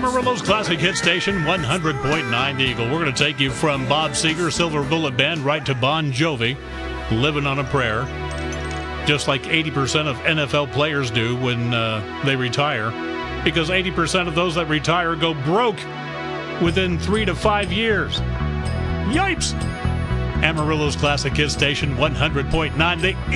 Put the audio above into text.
Amarillo's Classic Hit Station, 100.9 Eagle. We're going to take you from Bob Seger, Silver Bullet Band, right to Bon Jovi, Living on a Prayer. Just like 80% of NFL players do when they retire. Because 80% of those that retire go broke within 3 to 5 years. Yipes! Amarillo's Classic Hit Station, 100.9